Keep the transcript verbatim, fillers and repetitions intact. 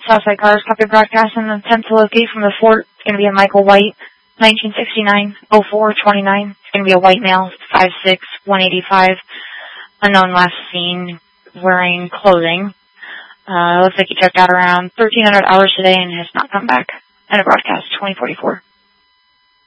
Southside Cars, copy broadcast and attempt to locate from the fort. It's going to be a Michael White, nineteen sixty-nine oh four twenty-nine. It's going to be a white male, five six, one eighty-five. Unknown last seen wearing clothing. Uh, looks like he checked out around thirteen hundred hours today and has not come back. End of broadcast, twenty forty-four.